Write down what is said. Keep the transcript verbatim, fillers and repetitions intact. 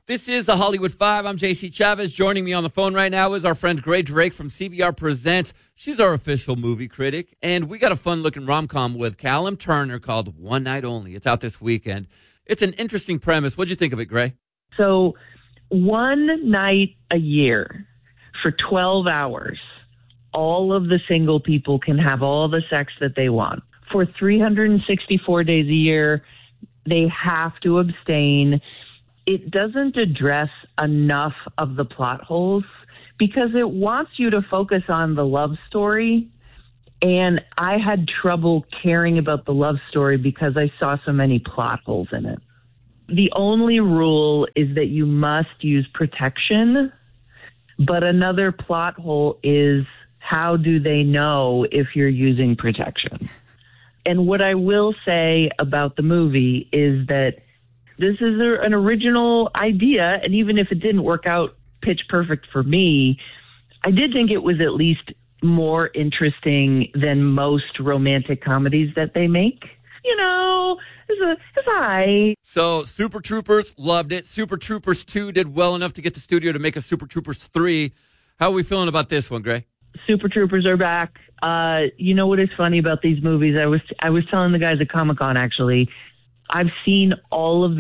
This is the Hollywood Five. I'm J C Chavez. Joining me on the phone right now is our friend Gray Drake from C B R Presents. She's our official movie critic. And we got a fun-looking rom-com with Callum Turner called One Night Only. It's out this weekend. It's an interesting premise. What'd you think of it, Gray? So one night a year for twelve hours, all of the single people can have all the sex that they want. For three hundred sixty-four days a year, they have to abstain. It doesn't address enough of the plot holes because it wants you to focus on the love story. And I had trouble caring about the love story because I saw so many plot holes in it. The only rule is that you must use protection, but another plot hole is how do they know if you're using protection? And what I will say about the movie is that this is a, an original idea, and even if it didn't work out pitch perfect for me, I did think it was at least more interesting than most romantic comedies that they make. You know, it's a, it's I. So Super Troopers loved it. Super Troopers two did well enough to get the studio to make a Super Troopers three. How are we feeling about this one, Gray? Super Troopers are back. Uh, you know what is funny about these movies? I was I was telling the guys at Comic-Con, actually, I've seen all of